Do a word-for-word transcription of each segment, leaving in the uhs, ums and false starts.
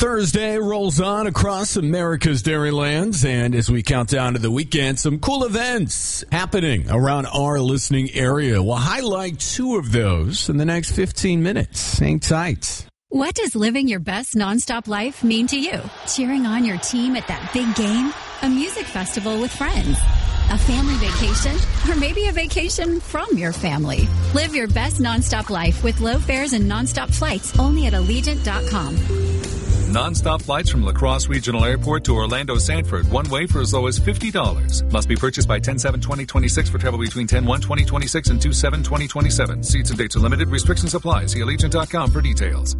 Thursday rolls on across America's dairylands, and as we count down to the weekend, some cool events happening around our listening area. We'll highlight two of those in the next fifteen minutes. Hang tight. What does living your best nonstop life mean to you? Cheering on your team at that big game? A music festival with friends? A family vacation? Or maybe a vacation from your family? Live your best nonstop life with low fares and nonstop flights only at Allegiant dot com. Non-stop flights from La Crosse Regional Airport to Orlando Sanford, one way for as low as fifty dollars. Must be purchased by ten seven twenty twenty-six for travel between ten one twenty twenty-six and two seven twenty twenty-seven. Seats and dates are limited. Restrictions apply. See Allegiant dot com for details.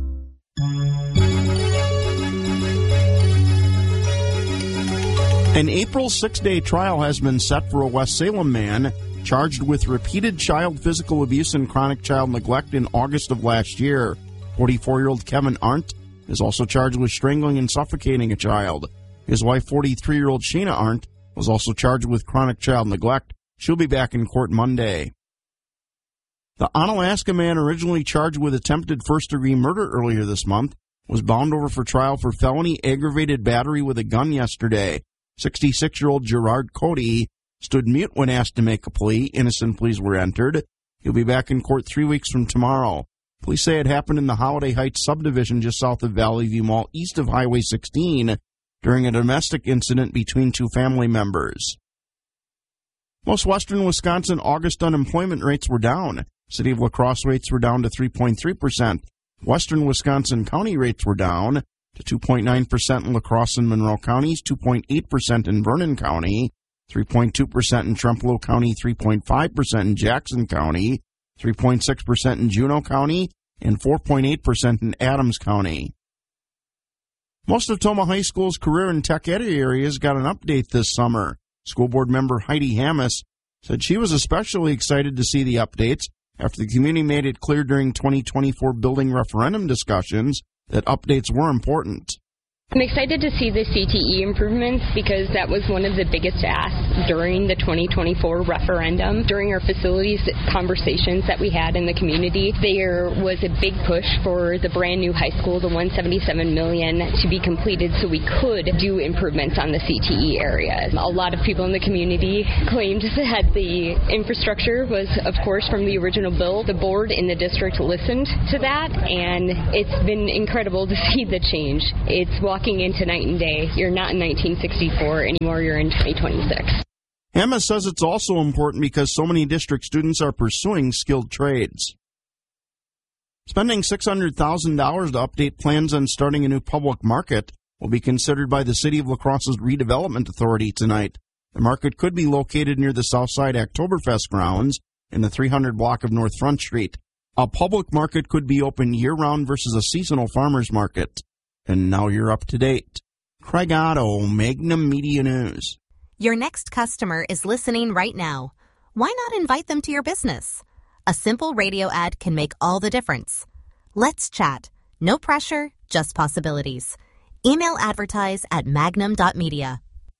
An April six-day trial has been set for a West Salem man charged with repeated child physical abuse and chronic child neglect in August of last year. forty-four-year-old Kevin Arndt is also charged with strangling and suffocating a child. His wife, forty-three-year-old Sheena Arndt, was also charged with chronic child neglect. She'll be back in court Monday. The Onalaska man originally charged with attempted first-degree murder earlier this month was bound over for trial for felony aggravated battery with a gun yesterday. sixty-six-year-old Gerard Cody stood mute when asked to make a plea. Innocent pleas were entered. He'll be back in court three weeks from tomorrow. Police say it happened in the Holiday Heights subdivision just south of Valley View Mall, east of Highway sixteen, during a domestic incident between two family members. Most western Wisconsin August unemployment rates were down. City of La Crosse rates were down to three point three percent. Western Wisconsin County rates were down to two point nine percent in La Crosse and Monroe counties, two point eight percent in Vernon County, three point two percent in Trempealeau County, three point five percent in Jackson County, three point six percent in Juneau County, and four point eight percent in Adams County. Most of Tomah High School's career and tech ed areas got an update this summer. School board member Heidi Hammes said she was especially excited to see the updates after the community made it clear during twenty twenty-four building referendum discussions that updates were important. I'm excited to see the C T E improvements because that was one of the biggest asks during the twenty twenty-four referendum. During our facilities conversations that we had in the community, there was a big push for the brand new high school, the one hundred seventy-seven million dollars, to be completed so we could do improvements on the C T E areas. A lot of people in the community claimed that the infrastructure was, of course, from the original bill. The board in the district listened to that, and it's been incredible to see the change. It's walking into night and day. You're not in nineteen sixty-four anymore, you're in twenty twenty-six. Hammes says it's also important because so many district students are pursuing skilled trades. Spending six hundred thousand dollars to update plans on starting a new public market will be considered by the City of La Crosse's Redevelopment Authority tonight. The market could be located near the Southside Oktoberfest grounds in the three hundred block of North Front Street. A public market could be open year-round versus a seasonal farmer's market. And now you're up to date. Craig Otto, Magnum Media News. Your next customer is listening right now. Why not invite them to your business? A simple radio ad can make all the difference. Let's chat. No pressure, just possibilities. Email advertise at magnum dot media.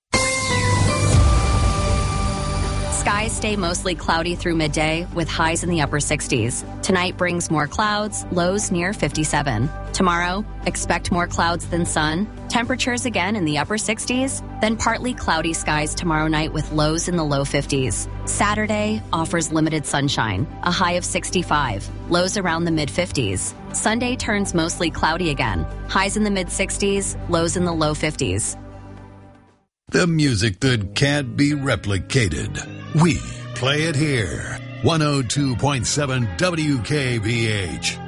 Skies stay mostly cloudy through midday with highs in the upper sixties. Tonight brings more clouds, lows near fifty-seven. Tomorrow, expect more clouds than sun. Temperatures again in the upper sixties, then partly cloudy skies tomorrow night with lows in the low fifties. Saturday offers limited sunshine, a high of sixty-five, lows around the mid-fifties. Sunday turns mostly cloudy again, highs in the mid-sixties, lows in the low fifties. The music that can't be replicated. We play it here. one oh two point seven W K B H.